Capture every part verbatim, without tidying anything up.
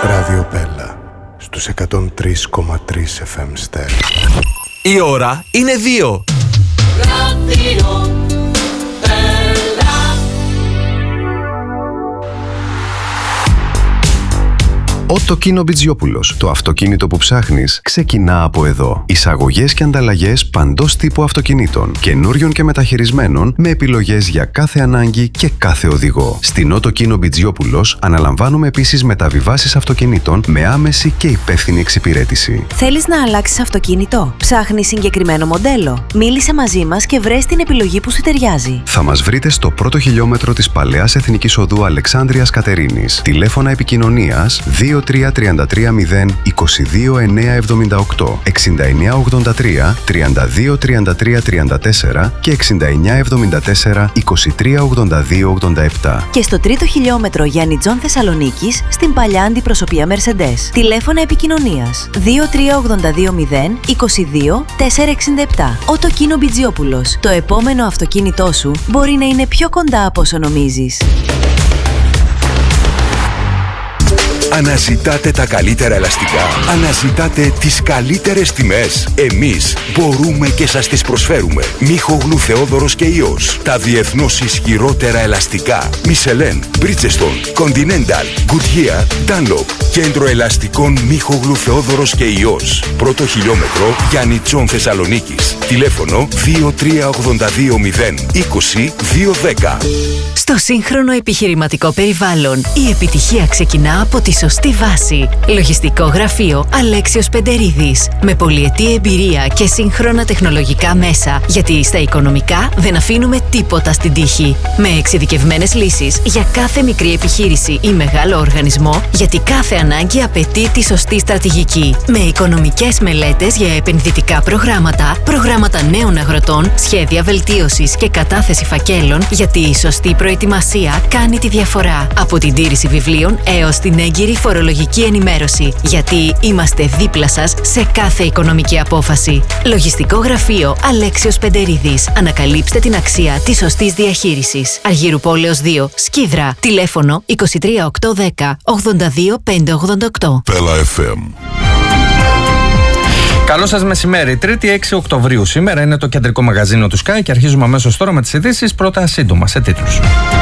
Ράδιο Πέλα στους εκατόν τρία κόμμα τρία εφ εμ Stereo. Η ώρα είναι δύο. Ράδιο Ο Τοκίνο Μπιτζιόπουλος. Το αυτοκίνητο που ψάχνεις ξεκινά από εδώ. Εισαγωγές και ανταλλαγές παντός τύπου αυτοκινήτων, καινούριων και μεταχειρισμένων, με επιλογές για κάθε ανάγκη και κάθε οδηγό. Στην Ο Τοκίνο Μπιτζιόπουλος αναλαμβάνουμε επίσης μεταβιβάσεις αυτοκινήτων με άμεση και υπεύθυνη εξυπηρέτηση. Θέλεις να αλλάξεις αυτοκίνητο? Ψάχνεις συγκεκριμένο μοντέλο? Μίλησε μαζί μας και βρες την επιλογή που σου ταιριάζει. Θα μας βρείτε στο πρώτο χιλιόμετρο της Παλαιάς Εθνικής Οδού Αλεξάνδρειας Κατερίνης. Τηλέφωνα επικοινωνίας δύο τρία τρία τρία μηδέν είκοσι δύο εννιακόσια εβδομήντα οκτώ, εξήντα εννέα ογδόντα τρία, τριάντα δύο τριάντα τρία τριάντα τέσσερα και εξήντα εννέα εβδομήντα τέσσερα, είκοσι τρία ογδόντα δύο ογδόντα επτά. Και στο τρίτο χιλιόμετρο Γιάννη Τζον Θεσσαλονίκης, στην παλιά αντιπροσωπεία Mercedes. Τηλέφωνα επικοινωνίας δύο τρία ογδόντα δύο μηδέν είκοσι δύο τετρακόσια εξήντα επτά. Ο Τοκίνο Μπιτζιόπουλος. Το επόμενο αυτοκίνητό σου μπορεί να είναι πιο κοντά από όσο νομίζεις. Αναζητάτε τα καλύτερα ελαστικά. Αναζητάτε τις καλύτερες τιμές. Εμείς μπορούμε και σας τις προσφέρουμε. Μίχογλου Θεόδωρος και Ιός. Τα διεθνώς ισχυρότερα ελαστικά. Michelin, Bridgestone, Continental, Goodyear, Dunlop. Κέντρο ελαστικών Μίχογλου Θεόδωρος και Ιός. Πρώτο χιλιόμετρο Γιάννη Τζον Θεσσαλονίκης. Τηλέφωνο δύο τρία ογδόντα δύο μηδέν είκοσι δύο δέκα. Στο σύγχρονο επιχειρηματικό περιβάλλον, η επιτυχία ξεκινά από τη σωστή βάση. Λογιστικό γραφείο Αλέξιος Πεντερίδης. Με πολυετή εμπειρία και σύγχρονα τεχνολογικά μέσα. Γιατί στα οικονομικά δεν αφήνουμε τίποτα στην τύχη. Με εξειδικευμένες λύσεις για κάθε μικρή επιχείρηση ή μεγάλο οργανισμό, γιατί κάθε ανάγκη απαιτεί τη σωστή στρατηγική. Με οικονομικές μελέτες για επενδυτικά προγράμματα, προγράμματα νέων αγροτών, σχέδια βελτίωσης και κατάθεση φακέλων, γιατί η σωστή προετοιμασία κάνει τη διαφορά. Από την τήρηση βιβλίων έως την έγκυρη φορολογική ενημέρωση. Γιατί είμαστε δίπλα σας σε κάθε οικονομική απόφαση. Λογιστικό γραφείο Αλέξιος Πεντερίδης. Ανακαλύψτε την αξία της σωστής διαχείρισης. Αργύρου Πόλεως δύο, Σκίδρα. Τηλέφωνο είκοσι τρία οκτακόσια δέκα ογδόντα δύο πεντακόσια ογδόντα οκτώ. Πέλα εφ εμ. Καλό σας μεσημέρι. Τρίτη έξι Οκτωβρίου σήμερα είναι το κεντρικό μαγαζίνο του Sky και αρχίζουμε αμέσως τώρα με τις ειδήσεις. Πρώτα σύντομα σε τίτλους.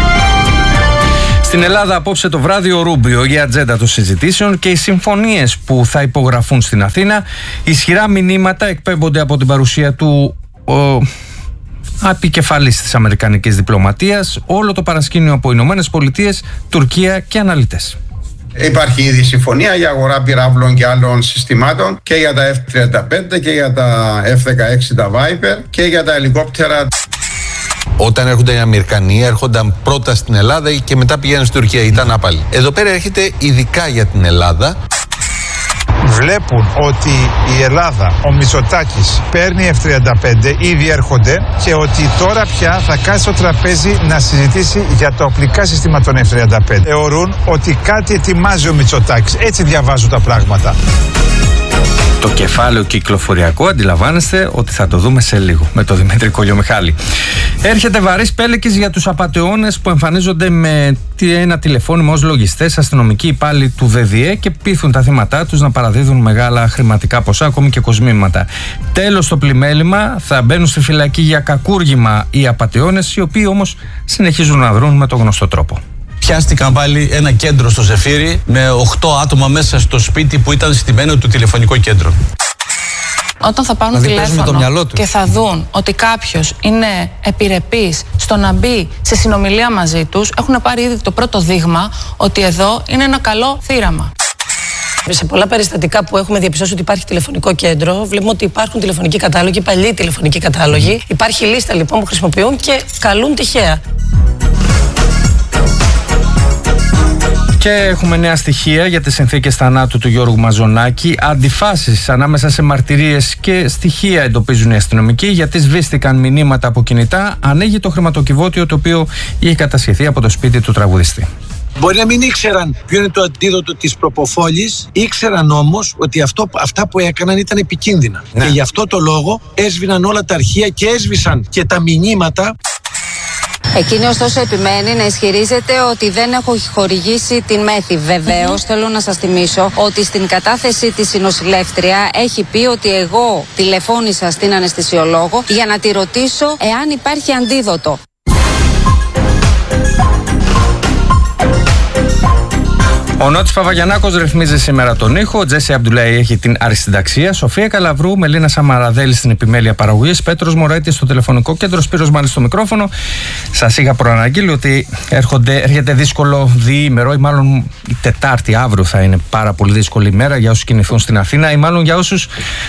Στην Ελλάδα απόψε το βράδυ ο Ρούμπιο, η ατζέντα των συζητήσεων και οι συμφωνίες που θα υπογραφούν στην Αθήνα. Ισχυρά μηνύματα εκπέμπονται από την παρουσία του ο, επικεφαλής της αμερικανικής διπλωματίας. Όλο το παρασκήνιο από Ηνωμένες Πολιτείες, Τουρκία και αναλυτές. Υπάρχει ήδη συμφωνία για αγορά πυράβλων και άλλων συστημάτων και για τα εφ τριάντα πέντε και για τα εφ δεκαέξι τα Viper και για τα ελικόπτερα. Όταν έρχονταν οι Αμερικανοί, έρχονταν πρώτα στην Ελλάδα και μετά πηγαίνουν στην Τουρκία. Ήταν άπαλοι. Εδώ πέρα έρχεται ειδικά για την Ελλάδα. Βλέπουν ότι η Ελλάδα, ο Μητσοτάκης, παίρνει εφ τριάντα πέντε, ήδη έρχονται, και ότι τώρα πια θα κάτσει στο τραπέζι να συζητήσει για τα οπλικά συστήματα των εφ τριάντα πέντε. Θεωρούν ότι κάτι ετοιμάζει ο Μητσοτάκης. Έτσι διαβάζουν τα πράγματα. Το κεφάλαιο κυκλοφοριακό αντιλαμβάνεστε ότι θα το δούμε σε λίγο με τον Δημήτρη Κολιομιχάλη. Έρχεται βαρύς πέλεκης για τους απατεώνες που εμφανίζονται με ένα τηλεφώνημα ως λογιστές, αστυνομικοί υπάλληλοι του ΔΔΕ και πείθουν τα θύματά τους να παραδίδουν μεγάλα χρηματικά ποσά, ακόμη και κοσμήματα. Τέλος το πλημέλημα, θα μπαίνουν στη φυλακή για κακούργημα οι απατεώνες, οι οποίοι όμως συνεχίζουν να δρουν με τον γνωστό τρόπο. Πιάστηκαν πάλι ένα κέντρο στο Ζεφύρι με οκτώ άτομα μέσα στο σπίτι που ήταν στημένο το τηλεφωνικό κέντρο. Όταν θα πάρουν δηλαδή τηλέφωνο και θα δουν ότι κάποιος είναι επιρρεπής στο να μπει σε συνομιλία μαζί τους, έχουν πάρει ήδη το πρώτο δείγμα ότι εδώ είναι ένα καλό θύραμα. Σε πολλά περιστατικά που έχουμε διαπιστώσει ότι υπάρχει τηλεφωνικό κέντρο, βλέπουμε ότι υπάρχουν τηλεφωνικοί κατάλογοι, παλιοί τηλεφωνικοί κατάλογοι. Mm. Υπάρχει λίστα λοιπόν που χρησιμοποιούν και καλούν τυχαία. Και έχουμε νέα στοιχεία για τις συνθήκες θανάτου του Γιώργου Μαζονάκη. Αντιφάσεις ανάμεσα σε μαρτυρίες και στοιχεία εντοπίζουν οι αστυνομικοί, γιατί σβήστηκαν μηνύματα από κινητά. Ανοίγει το χρηματοκιβώτιο το οποίο είχε κατασχεθεί από το σπίτι του τραγουδιστή. Μπορεί να μην ήξεραν ποιο είναι το αντίδοτο της προποφόλης, ήξεραν όμως ότι αυτό, αυτά που έκαναν ήταν επικίνδυνα. Ναι. Και γι' αυτό το λόγο έσβηναν όλα τα αρχεία και έσβησαν και τα μηνύματα. Εκείνη ωστόσο επιμένει να ισχυρίζεται ότι δεν έχω χορηγήσει την μέθη. Βεβαίως, mm-hmm. θέλω να σας θυμίσω ότι στην κατάθεσή της η νοσηλεύτρια έχει πει ότι εγώ τηλεφώνησα στην αναισθησιολόγο για να τη ρωτήσω εάν υπάρχει αντίδοτο. Ο Νότης Παπαγιαννάκος ρυθμίζει σήμερα τον ήχο. Ο Τζέσι Αμπτουλάη έχει την αριστυνταξία. Σοφία Καλαβρού, Μελίνα Σαμαραδέλη στην επιμέλεια παραγωγής. Πέτρος Μωρέτης στο τηλεφωνικό κέντρο. Σπύρος Μάλης στο μικρόφωνο. Σας είχα προαναγγείλει ότι έρχονται, έρχεται δύσκολο διήμερο, ή μάλλον η Τετάρτη, αύριο θα είναι πάρα πολύ δύσκολη ημέρα για όσους κινηθούν στην Αθήνα, ή μάλλον για όσους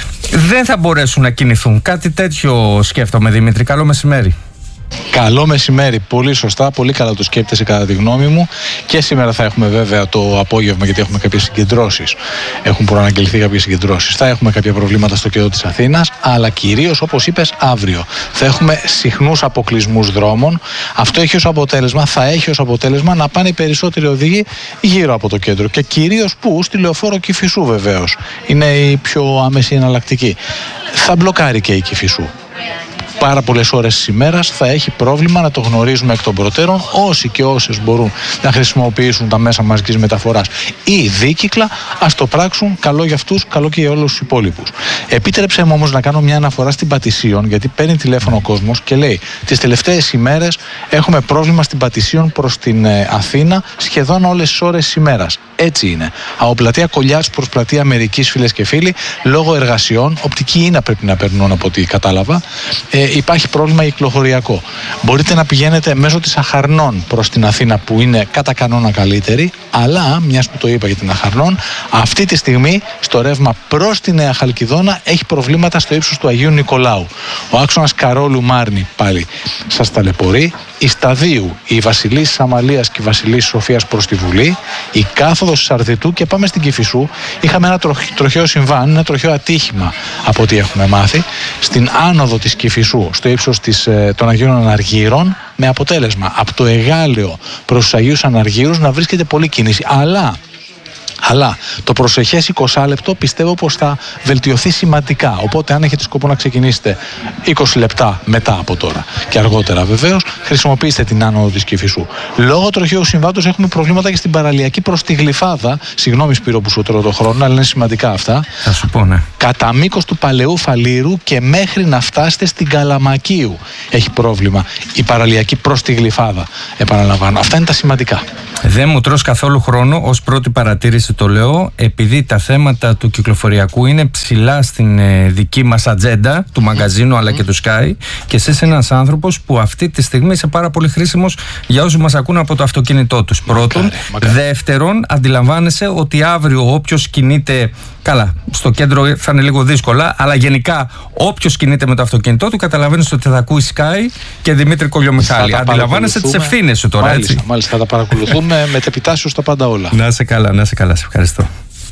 δεν θα μπορέσουν να κινηθούν. Κάτι τέτοιο σκέφτομαι, Δημήτρη. Καλό μεσημέρι. Καλό μεσημέρι, πολύ σωστά, πολύ καλά το σκέπτεσαι κατά τη γνώμη μου. Και σήμερα θα έχουμε βέβαια το απόγευμα, γιατί έχουμε κάποιες συγκεντρώσεις. Έχουν προαναγγελθεί κάποιες συγκεντρώσεις. Θα έχουμε κάποια προβλήματα στο κέντρο της Αθήνας, αλλά κυρίως, όπως είπες, αύριο θα έχουμε συχνούς αποκλεισμούς δρόμων. Αυτό έχει ως αποτέλεσμα, θα έχει ως αποτέλεσμα να πάνε οι περισσότεροι οδηγοί γύρω από το κέντρο. Και κυρίως πού? Στη Λεωφόρο Κηφισού, βεβαίως. Είναι η πιο άμεση εναλλακτική. Θα μπλοκάρει και η Κηφισού. Πάρα πολλές ώρες της ημέρας θα έχει πρόβλημα, να το γνωρίζουμε εκ των προτέρων. Όσοι και όσες μπορούν να χρησιμοποιήσουν τα μέσα μαζικής μεταφοράς ή δίκυκλα, ας το πράξουν. Καλό για αυτούς, καλό και για όλους τους υπόλοιπους. Επίτρεψε μου όμως να κάνω μια αναφορά στην Πατησίων, γιατί παίρνει τηλέφωνο ο κόσμος και λέει: τις τελευταίες ημέρες έχουμε πρόβλημα στην Πατησίων προς την ε, Αθήνα σχεδόν όλες τις ώρες της ημέρας. Έτσι είναι. Από πλατεία Κολλιάς προς πλατεία Αμερικής, φίλες και φίλοι, λόγω εργασιών, οπτική ίνα πρέπει να περνούν από ό,τι κατάλαβα. Ε, υπάρχει πρόβλημα κυκλοφοριακό. Μπορείτε να πηγαίνετε μέσω της Αχαρνών προς την Αθήνα, που είναι κατά κανόνα καλύτερη, αλλά, μιας που το είπα για την Αχαρνών, αυτή τη στιγμή στο ρεύμα προς τη Νέα Χαλκιδόνα έχει προβλήματα στο ύψος του Αγίου Νικολάου. Ο άξονας Καρόλου Μάρνη πάλι σας ταλαιπωρεί. Η Σταδίου, η Βασιλής Αμαλίας και η Βασιλής Σοφίας προς τη Βουλή, η κάθοδος Σαρδιτού, και πάμε στην Κηφισού. Είχαμε ένα τροχαίο συμβάν, ένα τροχαίο ατύχημα από ό,τι έχουμε μάθει, στην άνοδο της Κηφισού, στο ύψος της, των Αγίων Αναργύρων, με αποτέλεσμα από το Εγάλεο προς τους Αγίους Αναργύρους να βρίσκεται πολλή κίνηση. Αλλά Αλλά το προσεχές είκοσι λεπτό πιστεύω πως θα βελτιωθεί σημαντικά. Οπότε, αν έχετε σκοπό να ξεκινήσετε είκοσι λεπτά μετά από τώρα και αργότερα, βεβαίως, χρησιμοποιήστε την άνοδο της Κηφισού. Λόγω τροχαίου συμβάντος έχουμε προβλήματα και στην παραλιακή προς τη Γλυφάδα. Συγγνώμη, Σπύρο, που σου τρώω το χρόνο, αλλά είναι σημαντικά αυτά. Θα σου πω, ναι. Κατά μήκος του Παλαιού Φαλήρου και μέχρι να φτάσετε στην Καλαμακίου έχει πρόβλημα η παραλιακή προς τη Γλυφάδα. Επαναλαμβάνω. Αυτά είναι τα σημαντικά. Δεν μου τρως καθόλου χρόνο. Ως πρώτη παρατήρηση το λέω, επειδή τα θέματα του κυκλοφοριακού είναι ψηλά στην ε, δική μας ατζέντα του μαγκαζίνου, mm. αλλά και του Sky, και εσύ είσαι ένας άνθρωπος που αυτή τη στιγμή είσαι πάρα πολύ χρήσιμος για όσους μας ακούν από το αυτοκίνητό τους. Πρώτον. Μακάρι. Δεύτερον, αντιλαμβάνεσαι ότι αύριο όποιος κινείται, καλά, στο κέντρο θα είναι λίγο δύσκολα, αλλά γενικά όποιος κινείται με το αυτοκίνητό του, καταλαβαίνεις ότι θα ακούει Sky και Δημήτρη Κολιομιχάλη. Αντιλαμβάνεσαι τις ευθύνες σου τώρα, μάλιστα, έτσι. Μάλιστα, θα τα παρακολουθούμε με τεπιτάσιο στα πάντα όλα. Να είσαι καλά, να είσαι καλά, σε ευχαριστώ.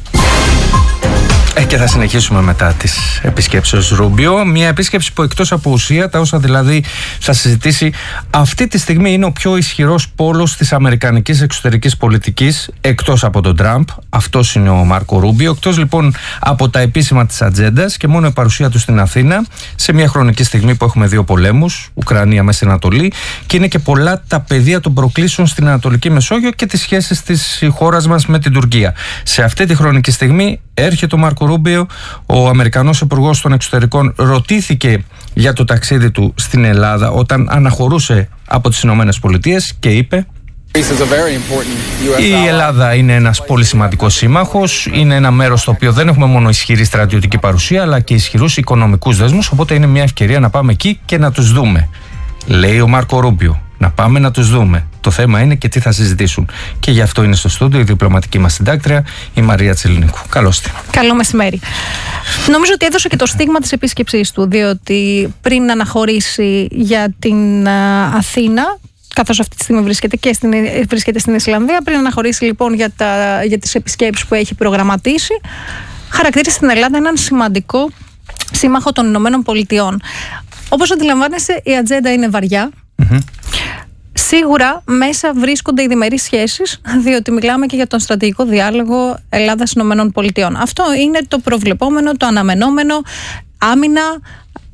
Ε, και θα συνεχίσουμε μετά τις επισκέψεις Ρούμπιο. Μια επίσκεψη που, εκτός από ουσία, τα όσα δηλαδή θα συζητήσει αυτή τη στιγμή, είναι ο πιο ισχυρός πόλος της αμερικανικής εξωτερικής πολιτικής, εκτός από τον Τραμπ. Αυτός είναι ο Μάρκο Ρούμπιο. Εκτός λοιπόν από τα επίσημα της ατζέντας, και μόνο η παρουσία του στην Αθήνα, σε μια χρονική στιγμή που έχουμε δύο πολέμους, Ουκρανία, Μέση Ανατολή, και είναι και πολλά τα πεδία των προκλήσεων στην Ανατολική Μεσόγειο και τις σχέσεις της χώρας μας με την Τουρκία. Σε αυτή τη χρονική στιγμή έρχεται ο Μάρκο Ρούμπιο. Ο Αμερικανός Υπουργός των Εξωτερικών ρωτήθηκε για το ταξίδι του στην Ελλάδα όταν αναχωρούσε από τις Ηνωμένες Πολιτείες και είπε: η Ελλάδα είναι ένας πολύ σημαντικός σύμμαχος, είναι ένα μέρος στο οποίο δεν έχουμε μόνο ισχυρή στρατιωτική παρουσία, αλλά και ισχυρούς οικονομικούς δεσμούς, οπότε είναι μια ευκαιρία να πάμε εκεί και να τους δούμε. Λέει ο Μάρκο Ρούμπιο. Να πάμε να τους δούμε. Το θέμα είναι και τι θα συζητήσουν. Και γι' αυτό είναι στο στούντιο η διπλωματική μας συντάκτρια, η Μαρία Τσιλινίκου. Καλώς την. Καλό μεσημέρι. Νομίζω ότι έδωσε και το στίγμα της επίσκεψής του, διότι πριν αναχωρήσει για την Αθήνα, καθώς αυτή τη στιγμή βρίσκεται, και στην, βρίσκεται στην Ισλανδία, πριν αναχωρήσει λοιπόν για, τα, για τις επισκέψεις που έχει προγραμματίσει, χαρακτήρισε την Ελλάδα έναν σημαντικό σύμμαχο των Ηνωμένων Πολιτειών. Όπως αντιλαμβάνεσαι, η ατζέντα είναι βαριά. Mm-hmm. Σίγουρα μέσα βρίσκονται οι διμερείς σχέσεις, διότι μιλάμε και για τον στρατηγικό διάλογο Ελλάδας-Ηνωμένων Πολιτειών. Αυτό είναι το προβλεπόμενο, το αναμενόμενο. Άμυνα,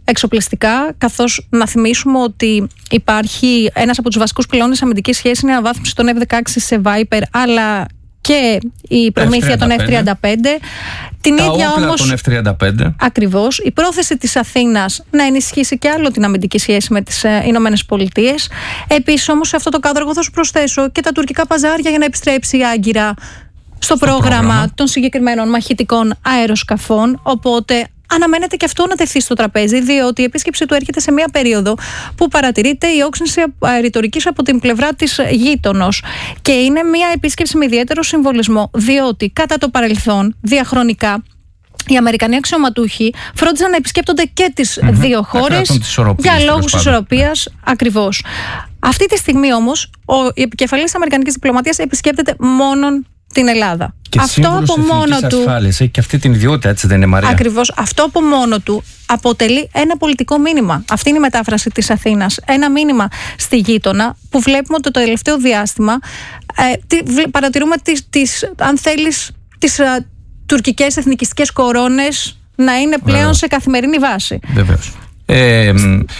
εξοπλιστικά, καθώς να θυμίσουμε ότι υπάρχει ένας από τους βασικούς πυλώνες αμυντικής σχέσης είναι η αναβάθμιση των εφ δεκαέξι σε Viper, αλλά και η προμήθεια των εφ τριάντα πέντε. Την τα ίδια όπλα όμως, των εφ τριάντα πέντε. Ακριβώς, η πρόθεση της Αθήνας να ενισχύσει και άλλο την αμυντική σχέση με τις ε, Ηνωμένες Πολιτείες. Επίσης όμως σε αυτό το κάδρο εγώ θα σου προσθέσω και τα τουρκικά παζάρια για να επιστρέψει η Άγκυρα στο, στο πρόγραμμα, πρόγραμμα των συγκεκριμένων μαχητικών αεροσκαφών. Οπότε αναμένεται και αυτό να τεθεί στο τραπέζι, διότι η επίσκεψη του έρχεται σε μια περίοδο που παρατηρείται η όξυνση ρητορικής από την πλευρά της γείτονος. Και είναι μια επίσκεψη με ιδιαίτερο συμβολισμό, διότι κατά το παρελθόν, διαχρονικά, οι Αμερικανοί αξιωματούχοι φρόντιζαν να επισκέπτονται και τις mm-hmm. δύο χώρες για λόγους ισορροπίας ακριβώς. Αυτή τη στιγμή όμως, ο, η επικεφαλής Αμερικανικής διπλωματίας επισκέπτεται μόνον την Ελλάδα. Και αυτό από μόνο του. Ασφάλειας, έχει και αυτή την ιδιότητα, έτσι δεν είναι, Μαρία? Ακριβώς. Αυτό από μόνο του αποτελεί ένα πολιτικό μήνυμα. Αυτή είναι η μετάφραση της Αθήνας. Ένα μήνυμα στη γείτονα που βλέπουμε ότι το τελευταίο διάστημα ε, τι, παρατηρούμε τις, τις, αν θέλεις, τις α, τουρκικές εθνικιστικές κορώνες να είναι πλέον Βεβαίως. σε καθημερινή βάση. Βεβαίως. Ε,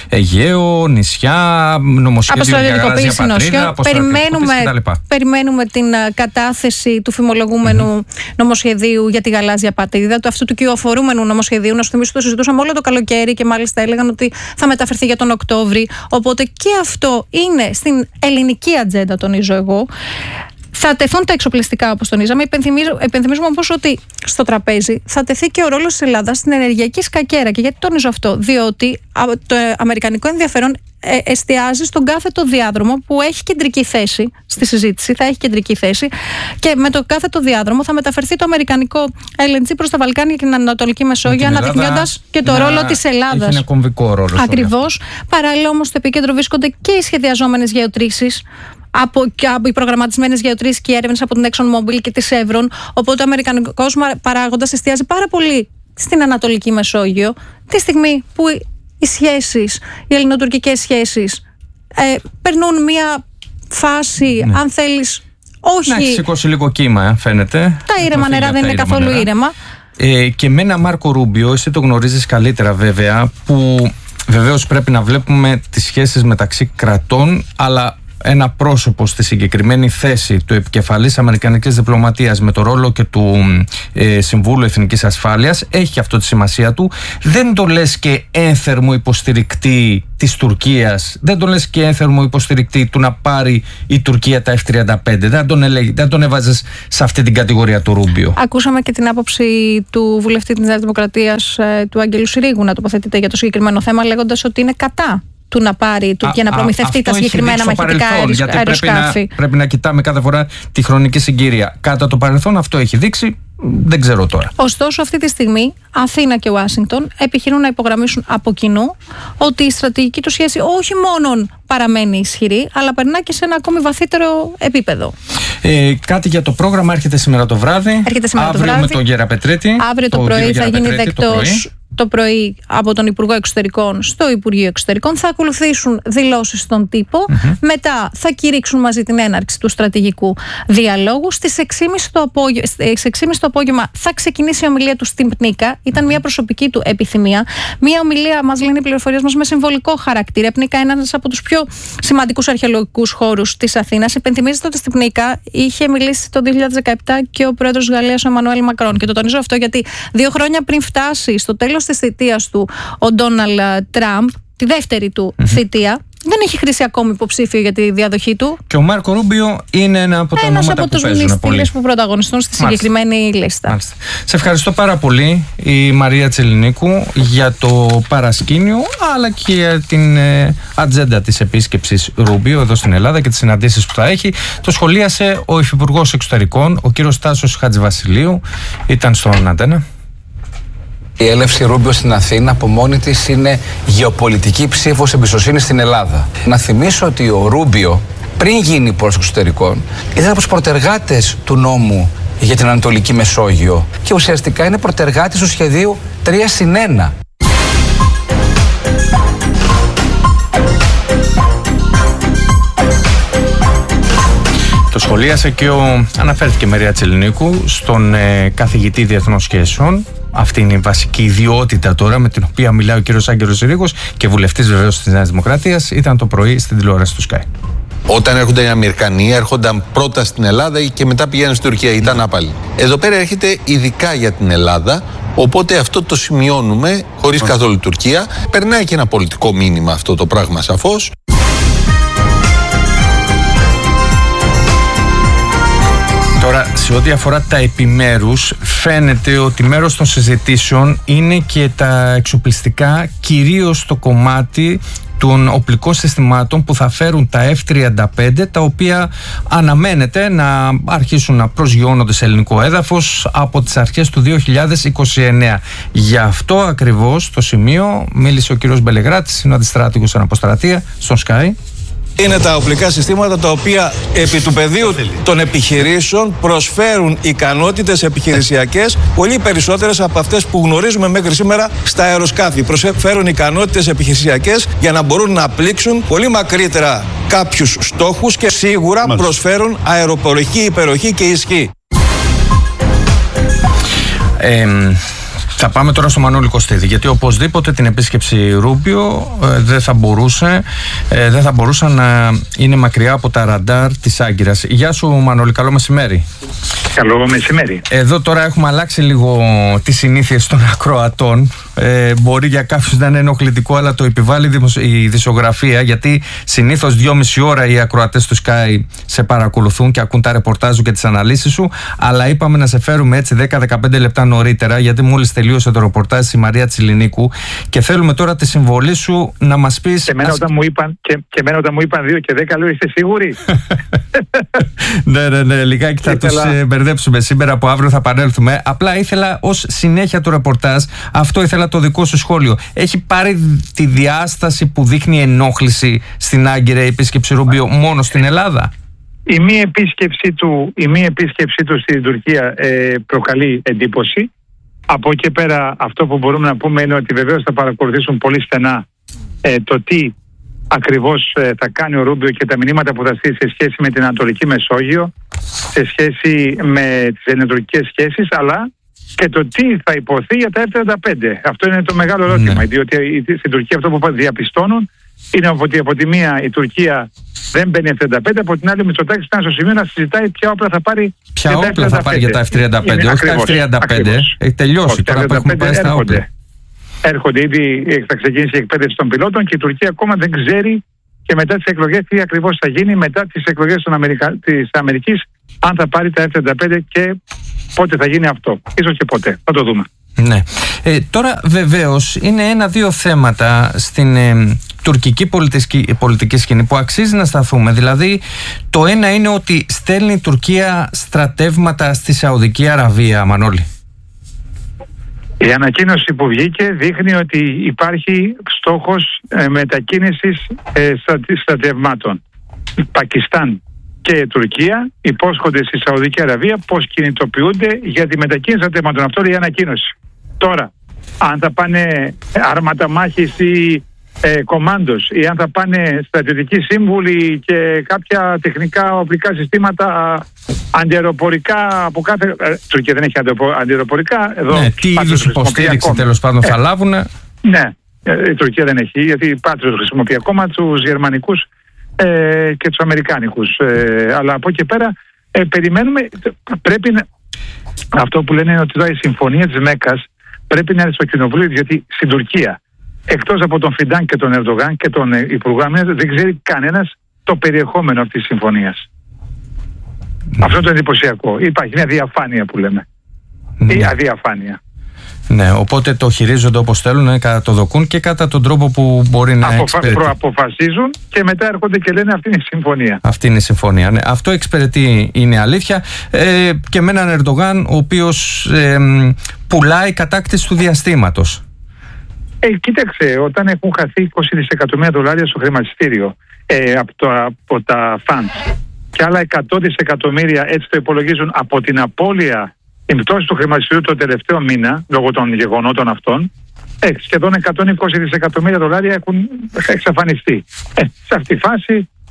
Αιγαίο, νησιά, νομοσχέδιο για γαλάζια πατρίδα, περιμένουμε, περιμένουμε την κατάθεση του φημολογούμενου mm-hmm. νομοσχεδίου για τη γαλάζια πατρίδα, του αυτού του κυοφορούμενου νομοσχεδίου. Να σου θυμίσω, το συζητούσαμε όλο το καλοκαίρι και μάλιστα έλεγαν ότι θα μεταφερθεί για τον Οκτώβρη. Οπότε και αυτό είναι στην ελληνική ατζέντα, τονίζω εγώ. Θα τεθούν τα εξοπλιστικά, όπως τονίζαμε. Υπενθυμίζουμε όμως ότι στο τραπέζι θα τεθεί και ο ρόλος της Ελλάδας στην ενεργειακή σκακέρα. Και γιατί τονίζω αυτό? Διότι το αμερικανικό ενδιαφέρον εστιάζει στον κάθετο διάδρομο που έχει κεντρική θέση στη συζήτηση, θα έχει κεντρική θέση, και με το κάθετο διάδρομο θα μεταφερθεί το αμερικανικό ελ εν τζι προς τα Βαλκάνια και την Ανατολική Μεσόγειο, αναδεικνύοντας και το ρόλο της Ελλάδας. Έχει ένα κομβικό ρόλο. Ακριβώς. Παράλληλα όμως στο επίκεντρο βρίσκονται και οι σχεδιαζόμενες γεωτρήσεις, από, από οι προγραμματισμένες γεωτρήσεις και έρευνες από την ExxonMobil και τη Chevron. Οπότε ο αμερικανικός παράγοντας εστιάζει πάρα πολύ στην Ανατολική Μεσόγειο, τη στιγμή που οι σχέσεις, οι ελληνοτουρκικές σχέσεις ε, περνούν μια φάση, ναι. αν θέλεις, όχι... Να έχει σηκώσει λίγο κύμα, φαίνεται. Τα ήρεμα νερά δεν είναι καθόλου νερά. ήρεμα. Ε, και με ένα Μάρκο Ρούμπιο, εσύ το γνωρίζεις καλύτερα βέβαια, που βεβαίως πρέπει να βλέπουμε τις σχέσεις μεταξύ κρατών, αλλά ένα πρόσωπο στη συγκεκριμένη θέση του επικεφαλής αμερικανικής διπλωματίας με το ρόλο και του ε, Συμβούλου Εθνικής Ασφάλειας έχει αυτό τη σημασία του. Δεν το λες και ένθερμο υποστηρικτή της Τουρκίας, δεν το λες και ένθερμο υποστηρικτή του να πάρει η Τουρκία τα εφ τριάντα πέντε. Δεν τον, έλεγε, δεν τον έβαζες σε αυτή την κατηγορία του Ρούμπιο. Ακούσαμε και την άποψη του βουλευτή της Νέας Δημοκρατίας, του Αγγέλου Συρίγου, να τοποθετείται για το συγκεκριμένο θέμα, λέγοντας ότι είναι κατά του να πάρει η Τουρκία να προμηθευτεί τα συγκεκριμένα μαχητικά αεροσκάφη. Πρέπει να, πρέπει να κοιτάμε κάθε φορά τη χρονική συγκυρία. Κατά το παρελθόν αυτό έχει δείξει, δεν ξέρω τώρα. Ωστόσο, αυτή τη στιγμή Αθήνα και Ουάσιγκτον επιχειρούν να υπογραμμίσουν από κοινού ότι η στρατηγική του σχέση όχι μόνο παραμένει ισχυρή, αλλά περνά και σε ένα ακόμη βαθύτερο επίπεδο. Ε, κάτι για το πρόγραμμα έρχεται σήμερα το βράδυ. Έρχεται σήμερα αύριο το βράδυ. με τον Γεραπετρέτη. Αύριο το, το πρωί θα γίνει δεκτός το πρωί από τον Υπουργό Εξωτερικών στο Υπουργείο Εξωτερικών. Θα ακολουθήσουν δηλώσεις στον τύπο. Mm-hmm. Μετά θα κηρύξουν μαζί την έναρξη του στρατηγικού διαλόγου. Στις έξι και μισή το, απόγευ... το απόγευμα θα ξεκινήσει η ομιλία του στην Πνίκα. Ήταν μια προσωπική του επιθυμία. Μια ομιλία, μας λένε οι πληροφορίες μας, με συμβολικό χαρακτήρα. Πνίκα είναι ένας από τους πιο σημαντικούς αρχαιολογικούς χώρους της Αθήνας. Υπενθυμίζεται ότι στην Πνίκα είχε μιλήσει το δύο χιλιάδες δεκαεπτά και ο πρόεδρος της Γαλλίας, ο Εμμανουέλ Μακρόν. Και το τονίζω αυτό γιατί δύο χρόνια πριν φτάσει στο τέλος της θητείας του ο Ντόναλντ Τραμπ, τη δεύτερη του mm-hmm. θητεία, δεν έχει χρήσει ακόμη υποψήφιο για τη διαδοχή του. Και ο Μάρκο Ρούμπιο είναι ένα από τα ονόματα που παίζουν πολύ. Ένας από τους μνηστήρες που πρωταγωνιστούν στη Μάλιστα. συγκεκριμένη λίστα. Μάλιστα. Σε ευχαριστώ πάρα πολύ η Μαρία Τσελινίκου για το παρασκήνιο, αλλά και για την ε, ατζέντα της επίσκεψης Ρούμπιο εδώ στην Ελλάδα και τις συναντήσεις που θα έχει. Το σχολίασε ο Υφυπουργός Εξωτερικών, ο κύριος Τάσος Χατζηβασιλείου, ήταν στον Αντένα. Η έλευση Ρούμπιο στην Αθήνα από μόνη της είναι γεωπολιτική ψήφος εμπιστοσύνης στην Ελλάδα. Να θυμίσω ότι ο Ρούμπιο, πριν γίνει υπουργός εξωτερικών, ήταν από τους προτεργάτες του νόμου για την Ανατολική Μεσόγειο και ουσιαστικά είναι προτεργάτης του σχεδίου τρία συν ένα. Το σχολίασε και ο, αναφέρθηκε η Μαρία Τσελινίκου, στον ε, καθηγητή διεθνών σχέσεων. Αυτή είναι η βασική ιδιότητα τώρα με την οποία μιλάει ο κύριος Άγγελος Ρήγος και βουλευτής βεβαίως της Νέας Δημοκρατίας. Ήταν το πρωί στην τηλεόραση του Sky. Όταν έρχονταν οι Αμερικανοί, έρχονταν πρώτα στην Ελλάδα και μετά πηγαίνουν στην Τουρκία. Ήταν άπαλοι. Εδώ πέρα έρχεται ειδικά για την Ελλάδα. Οπότε αυτό το σημειώνουμε χωρίς καθόλου Τουρκία. Περνάει και ένα πολιτικό μήνυμα αυτό το πράγμα σαφώς. Τώρα, σε ό,τι αφορά τα επιμέρους, φαίνεται ότι μέρος των συζητήσεων είναι και τα εξοπλιστικά, κυρίως το κομμάτι των οπλικών συστημάτων που θα φέρουν τα εφ τριάντα πέντε, τα οποία αναμένεται να αρχίσουν να προσγειώνονται σε ελληνικό έδαφος από τις αρχές του δύο χιλιάδες είκοσι εννέα. Γι' αυτό ακριβώς το σημείο μίλησε ο κύριος Μπελεγράτης, είναι ο αντιστράτηγος στην αποστρατεία, στον Sky. Είναι τα οπλικά συστήματα τα οποία επί του πεδίου των επιχειρήσεων προσφέρουν ικανότητες επιχειρησιακές πολύ περισσότερες από αυτές που γνωρίζουμε μέχρι σήμερα στα αεροσκάφη. Προσφέρουν ικανότητες επιχειρησιακές για να μπορούν να πλήξουν πολύ μακρύτερα κάποιους στόχους και σίγουρα Μάλιστα. προσφέρουν αεροπορική υπεροχή και ισχύ. Ε, Θα πάμε τώρα στο Μανώλη Κωστίδη, γιατί οπωσδήποτε την επίσκεψη Ρούμπιο ε, δεν θα μπορούσε ε, δεν θα μπορούσε να είναι μακριά από τα ραντάρ της Άγκυρας. Γεια σου Μανώλη, καλό μεσημέρι. Καλό μεσημέρι. Εδώ τώρα έχουμε αλλάξει λίγο τις συνήθειες των ακροατών. Ε, μπορεί για κάποιους να είναι ενοχλητικό, αλλά το επιβάλλει η ειδησιογραφία, γιατί συνήθως δυόμιση ώρα οι ακροατές του Sky σε παρακολουθούν και ακούν τα ρεπορτάζ και τις αναλύσεις σου. Αλλά είπαμε να σε φέρουμε έτσι δέκα με δεκαπέντε λεπτά νωρίτερα, γιατί μόλις τελείωσε το ρεπορτάζ η Μαρία Τσιλινίκου και θέλουμε τώρα τη συμβολή σου να μας πεις. Και εμένα, ας... όταν, μου είπαν, και, και εμένα όταν μου είπαν δύο και δέκα, λέω είστε σίγουροι? ναι, ναι, ναι, λιγάκι θα ήθελα... τους μπερδέψουμε σήμερα, από αύριο θα επανέλθουμε. Απλά ήθελα ως συνέχεια του ρεπορτάζ, αυτό ήθελα το δικό σου σχόλιο. Έχει πάρει τη διάσταση που δείχνει ενόχληση στην Άγκυρα η επίσκεψη Ρούμπιο μόνο στην Ελλάδα? Η μη επίσκεψη του, η μη επίσκεψη του στην Τουρκία ε, προκαλεί εντύπωση. Από εκεί πέρα αυτό που μπορούμε να πούμε είναι ότι βεβαίως θα παρακολουθήσουν πολύ στενά ε, το τι ακριβώς ε, θα κάνει ο Ρούμπιο και τα μηνύματα που θα στείλει σε σχέση με την Ανατολική Μεσόγειο, σε σχέση με τις ενετολικές σχέσεις, αλλά και το τι θα υποθεί για τα εφ τριάντα πέντε. Αυτό είναι το μεγάλο ερώτημα, ναι. Διότι στην Τουρκία αυτό που διαπιστώνουν είναι ότι από τη μία η Τουρκία δεν μπαίνει εφ τριάντα πέντε, από την άλλη ο Μητσοτάκης ήταν στο σημείο να συζητάει ποια όπλα θα πάρει. Ποια για όπλα θα πάρει για τα εφ τριάντα πέντε, είναι, όχι ακριβώς, τα εφ τριάντα πέντε. Έχει τελειώσει. Όχι, τώρα που έχουμε πάει στα όπλα. Έρχονται ήδη, θα ξεκινήσει η εκπαίδευση των πιλότων και η Τουρκία ακόμα δεν ξέρει και μετά τις εκλογές τι ακριβώς θα γίνει, μετά τις εκλογές Αμερικα... της Αμερικής, αν θα πάρει τα εφ τριάντα πέντε και πότε θα γίνει αυτό. Ίσως και ποτέ. Θα το δούμε. Ναι. Ε, τώρα βεβαίως είναι ένα-δύο θέματα στην ε, τουρκική πολιτική, πολιτική σκηνή που αξίζει να σταθούμε. Δηλαδή το ένα είναι ότι στέλνει η Τουρκία στρατεύματα στη Σαουδική Αραβία, Μανώλη. Η ανακοίνωση που βγήκε δείχνει ότι υπάρχει στόχος ε, μετακίνησης ε, στρατευμάτων. Πακιστάν και Τουρκία υπόσχονται στη Σαουδική Αραβία πως κινητοποιούνται για τη μετακίνηση στρατευμάτων. Αυτό λέει η ανακοίνωση. Τώρα, αν θα πάνε άρματα μάχης ή ε, κομάντος, ή αν θα πάνε στρατιωτικοί σύμβουλοι και κάποια τεχνικά οπλικά συστήματα αντιαεροπορικά από κάθε... Ε, Τουρκία δεν έχει αντιαεροπορικά. Εδώ, ναι, τι είδους υποστήριξη τέλος πάντων θα ε, λάβουν. Ναι, η Τουρκία δεν έχει, γιατί η Patriot χρησιμοποιεί ακόμα τους γερμανικούς ε, και τους αμερικάνικους. Ε, αλλά από εκεί πέρα ε, περιμένουμε, πρέπει να... Αυτό που λένε είναι ότι τώρα η συμφωνία της Μέκας πρέπει να είναι στο κοινοβούλιο, διότι στην Τουρκία, εκτός από τον Φιντάν και τον Ερντογάν και τον Υπουργό Άμυνας, δεν ξέρει κανένας το περιεχόμενο αυτής της συμφωνίας. Ναι. Αυτό είναι το εντυπωσιακό. Υπάρχει μια διαφάνεια που λέμε. Ναι. Ή αδιαφάνεια. Ναι, οπότε το χειρίζονται όπως θέλουν, κατά το δοκούν και κατά τον τρόπο που μπορεί να Αποφα... εξυπηρετεί. Προαποφασίζουν και μετά έρχονται και λένε αυτή είναι η συμφωνία. Αυτή είναι η συμφωνία, ναι. Αυτό εξυπηρετεί, είναι αλήθεια. Ε, και με έναν Ερντογάν ο οποίος ε, πουλάει κατάκτηση του διαστήματος. Ε, κοίταξε, όταν έχουν χαθεί είκοσι δισεκατομμύρια δολάρια στο χρηματιστήριο ε, από, το, από τα funds και άλλα εκατό δισεκατομμύρια, έτσι το υπολογίζουν, από την απώλεια, την πτώση του χρηματιστηρίου το τελευταίο μήνα, λόγω των γεγονότων αυτών, ε, σχεδόν εκατόν είκοσι δισεκατομμύρια δολάρια έχουν εξαφανιστεί. Ε, σε αυτή τη φάση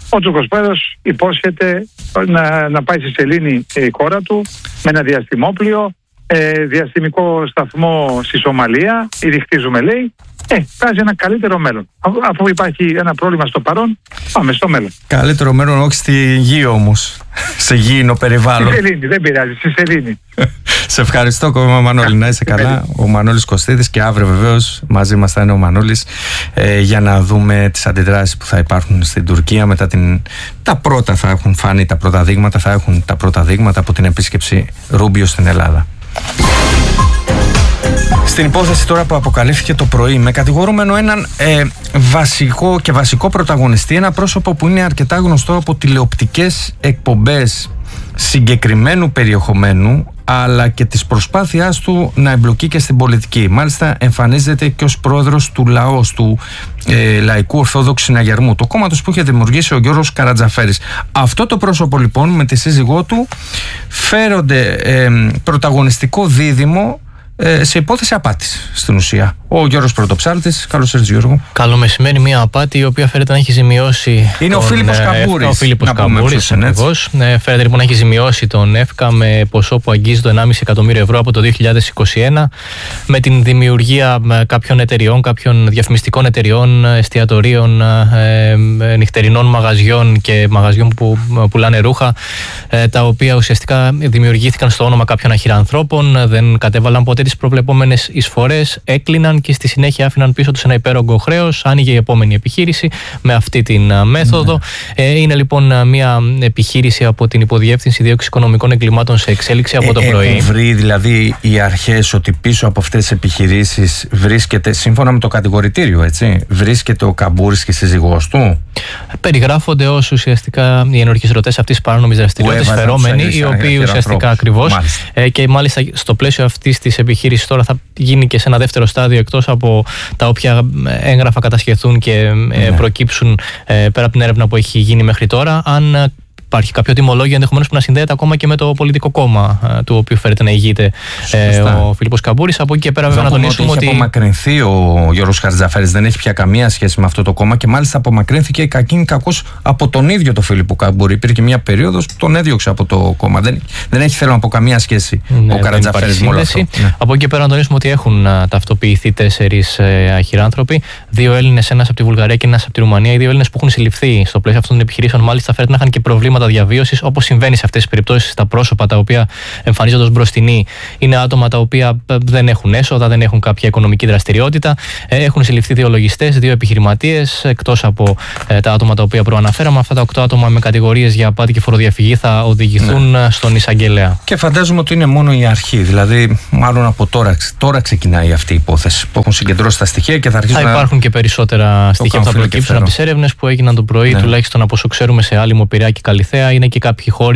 Ο Τσουκοσπέδος υπόσχεται να, να πάει στη σελήνη η χώρα του με ένα διαστημόπλιο, ε, διαστημικό σταθμό στη Σομαλία, ήδη χτίζουμε λέει. Ε, βγάζει ένα καλύτερο μέλλον. Αφού υπάρχει ένα πρόβλημα στο παρόν, πάμε στο μέλλον. Καλύτερο μέλλον, όχι στη γη όμως. Σε γήινο περιβάλλον. Στη σελήνη, δεν πειράζει, στη σελήνη. Σε ευχαριστώ, κόμμα Μανώλη. Να είσαι καλά. Ο Μανώλης Κωστίδης, και αύριο βεβαίως μαζί μας θα είναι ο Μανώλης ε, για να δούμε τις αντιδράσεις που θα υπάρχουν στην Τουρκία μετά την. Τα πρώτα θα έχουν φανεί τα πρώτα δείγματα, θα έχουν τα πρώτα δείγματα από την επίσκεψη Ρούμπιο στην Ελλάδα. Στην υπόθεση τώρα που αποκαλύφθηκε το πρωί, με κατηγορούμενο έναν ε, βασικό και βασικό πρωταγωνιστή, ένα πρόσωπο που είναι αρκετά γνωστό από τηλεοπτικές εκπομπές συγκεκριμένου περιεχομένου, αλλά και της προσπάθειάς του να εμπλοκεί και στην πολιτική. Μάλιστα εμφανίζεται και ως πρόεδρος του ΛΑΟΣ, του ε, Λαϊκού Ορθόδοξου Συναγερμού, το κόμματος που είχε δημιουργήσει ο Γιώργος Καρατζαφέρης. Αυτό το πρόσωπο λοιπόν με τη σύζυγό του φέρονται ε, πρωταγωνιστικό δίδυμο σε υπόθεση απάτης στην ουσία. Ο Γιώργος Πρωτοψάλτης, καλώς ήρθες Γιώργο. Καλό μεσημέρι. Μια απάτη η οποία φέρεται να έχει ζημιώσει. Είναι τον, ο Φίλιππος Καμπούρης. Ο Φίλιππος Καμπούρης, ακριβώς. Φέρεται λοιπόν να έχει ζημιώσει τον ΕΦΚΑ με ποσό που αγγίζει το ενάμιση εκατομμύριο ευρώ από το δύο χιλιάδες είκοσι ένα, με την δημιουργία κάποιων εταιριών, κάποιων διαφημιστικών εταιριών, εστιατορίων, ε, νυχτερινών μαγαζιών και μαγαζιών που πουλάνε ρούχα, ε, τα οποία ουσιαστικά δημιουργήθηκαν στο όνομα κάποιων αχυρανθρώπων, δεν κατέβαλαν ποτέ τις προβλεπόμενες εισφορές, έκλειναν και στη συνέχεια άφηναν πίσω τους ένα υπέρογκο χρέος. Άνοιγε η επόμενη επιχείρηση με αυτή την μέθοδο. Ναι. Ε, είναι λοιπόν μια επιχείρηση από την Υποδιεύθυνση Δίωξης Οικονομικών Εγκλημάτων σε εξέλιξη από ε, το πρωί. Έχουν βρει δηλαδή οι αρχές ότι πίσω από αυτές τις επιχειρήσεις βρίσκεται, σύμφωνα με το κατηγορητήριο, έτσι, βρίσκεται ο Καμπούρης και η σύζυγός του. Περιγράφονται ως ουσιαστικά οι ενορχιστρωτές αυτής της παράνομης δραστηριότητας, φερόμενοι, οι οποίοι ουσιαστικά ακριβώς ε, και μάλιστα στο πλαίσιο αυτής της επιχείρησης τώρα θα γίνει και σε ένα δεύτερο στάδιο, εκτός από τα όποια έγγραφα κατασχεθούν και ναι. προκύψουν ε, πέρα από την έρευνα που έχει γίνει μέχρι τώρα, αν υπάρχει κάποιο τιμολόγιο ενδεχομένως που να συνδέεται ακόμα και με το πολιτικό κόμμα ε, του οποίου φέρεται να ηγείται ε, ο Φίλιππος Καμπούρης. Από εκεί και πέρα, βέβαια, να τονίσουμε ότι. Έχει απομακρυνθεί ο Γιώργος Καρατζαφέρης, δεν έχει πια καμία σχέση με αυτό το κόμμα και μάλιστα απομακρύνθηκε κακήν κακώς από τον ίδιο τον Φίλιππο Καμπούρη. Υπήρχε μια περίοδος που τον έδιωξε από το κόμμα. Δεν, δεν έχει, θέλω να πω, καμία σχέση ναι, ο Καρατζαφέρης με όλο αυτό. Ναι. Από εκεί και πέρα, να τονίσουμε ότι έχουν α, ταυτοποιηθεί τέσσερις ε, αχυράνθρωποι, δύο Έλληνες, ένας από τη Βουλγαρία και ένας από τη Ρουμανία. Οι δύο Έλληνες που έχουν συλληφθεί στο πλαίσιο αυτών των επιχειρήσεων, μάλιστα φέρεται να είχαν και προβλήματα διαβίωσης, όπως συμβαίνει σε αυτές τις περιπτώσεις. Τα πρόσωπα τα οποία εμφανίζονται ως μπροστινοί είναι άτομα τα οποία δεν έχουν έσοδα, δεν έχουν κάποια οικονομική δραστηριότητα. Έχουν συλληφθεί δύο λογιστές, δύο επιχειρηματίες, εκτός από ε, τα άτομα τα οποία προαναφέραμε. Αυτά τα οκτώ άτομα με κατηγορίες για απάτη και φοροδιαφυγή θα οδηγηθούν ναι. στον εισαγγελέα. Και φαντάζομαι ότι είναι μόνο η αρχή. Δηλαδή, μάλλον από τώρα, τώρα ξεκινάει αυτή η υπόθεση που έχουν συγκεντρώσει τα στοιχεία και θα αρχίσουν. Θα υπάρχουν να... και περισσότερα στοιχεία που θα προκύψουν από τις έρευνες που έγιναν το πρωί, ναι. τουλάχιστον από όσο ξέρουμε σε Άλυμο, Πειραιά και Καλιθέα. Είναι και κάποιοι χώροι